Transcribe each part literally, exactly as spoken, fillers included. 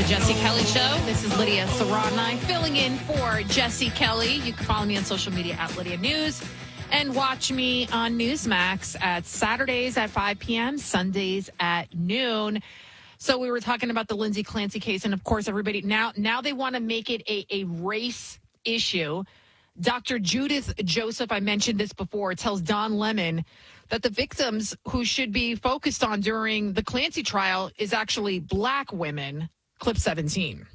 the Jesse Kelly Show. This is Lydia Serrani filling in for Jesse Kelly. You can follow me on social media at Lydia News and watch me on Newsmax at Saturdays at five p.m., Sundays at noon. So we were talking about the Lindsay Clancy case, and of course, everybody now now they want to make it a, a race issue. Doctor Judith Joseph, I mentioned this before, tells Don Lemon that the victims who should be focused on during the Clancy trial is actually black women. Clip seventeen.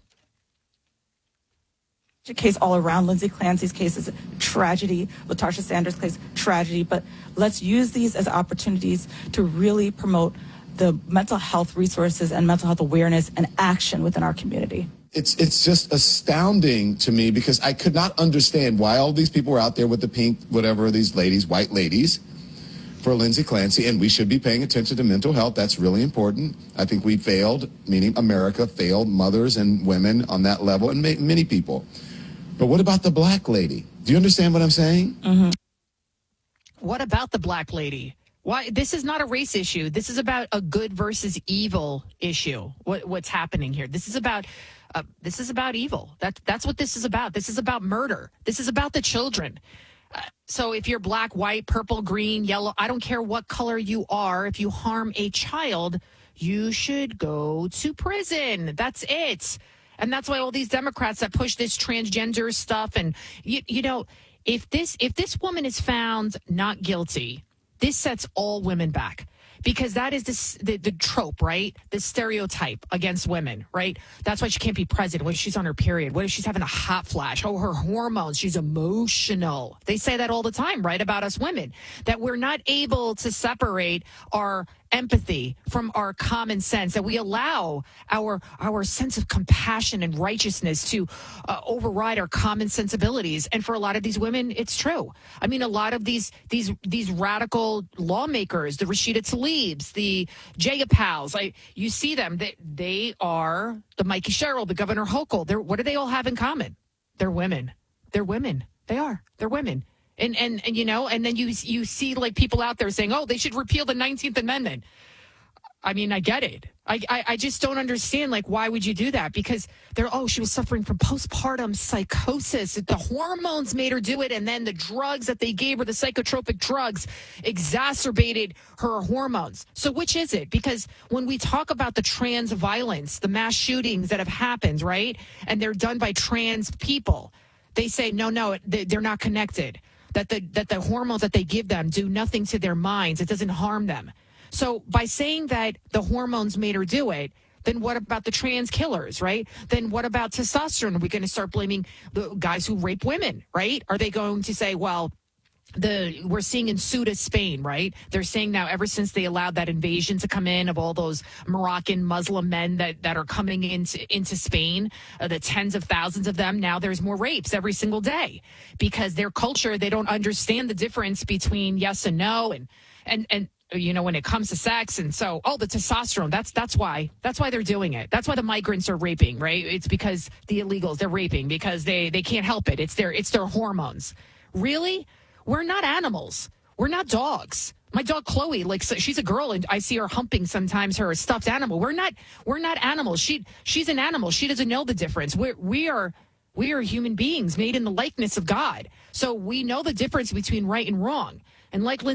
Case all around. Lindsay Clancy's case is a tragedy. LaTarsha Sanders' case, tragedy. But let's use these as opportunities to really promote the mental health resources and mental health awareness and action within our community. It's it's just astounding to me because I could not understand why all these people were out there with the pink, whatever, these ladies, white ladies, for Lindsay Clancy, and we should be paying attention to mental health. That's really important. I think we failed, meaning America failed mothers and women on that level, and ma- many people. But what about the black lady? Do you understand what I'm saying? Mm-hmm. What about the black lady? Why? This is not a race issue. This is about a good versus evil issue. What, what's happening here? This is about uh, this is about evil. That, that's what this is about. This is about murder. This is about the children. Uh, so if you're black, white, purple, green, yellow, I don't care what color you are. If you harm a child, you should go to prison. That's it. And that's why all these Democrats that push this transgender stuff. And, you, you know, if this if this woman is found not guilty, this sets all women back. Because that is this, the, the trope, right? The stereotype against women, right? That's why she can't be president. What if she's on her period? What if she's having a hot flash? Oh, her hormones. She's emotional. They say that all the time, right, about us women, that we're not able to separate our empathy from our common sense, that we allow our our sense of compassion and righteousness to uh, override our common sensibilities. And for a lot of these women, it's true. I mean, a lot of these these these radical lawmakers, the Rashida Tlaibs, the Jayapals, I, you see them, they, they are the Mikey Sherrill, the Governor Hochul. They're, what do they all have in common? They're women. They're women. They are. They're women. And, and, and, you know, and then you you see like people out there saying, oh, they should repeal the nineteenth Amendment. I mean, I get it. I, I, I just don't understand, like, why would you do that? Because they're, oh, she was suffering from postpartum psychosis. The hormones made her do it. And then the drugs that they gave her, the psychotropic drugs, exacerbated her hormones. So which is it? Because when we talk about the trans violence, the mass shootings that have happened, right, and they're done by trans people, they say, no, no, they're not connected. That the that the hormones that they give them do nothing to their minds. It doesn't harm them. So by saying that the hormones made her do it, then what about the trans killers, right? Then what about testosterone? Are we going to start blaming the guys who rape women, right? Are they going to say, well, the we're seeing in Ceuta, Spain, right? They're saying now ever since they allowed that invasion to come in of all those Moroccan Muslim men that, that are coming into, into Spain, uh, the tens of thousands of them, now there's more rapes every single day because their culture, they don't understand the difference between yes and no. And, and, and, you know, when it comes to sex. And so, oh, the testosterone, that's that's why. That's why they're doing it. That's why the migrants are raping, right? It's because the illegals, they're raping because they, they can't help it. It's their it's their hormones. Really? We're not animals. We're not dogs. My dog Chloe, like so she's a girl, and I see her humping sometimes her stuffed animal. We're not we're not animals. She she's an animal. She doesn't know the difference. We we are we are human beings made in the likeness of God. So we know the difference between right and wrong. And like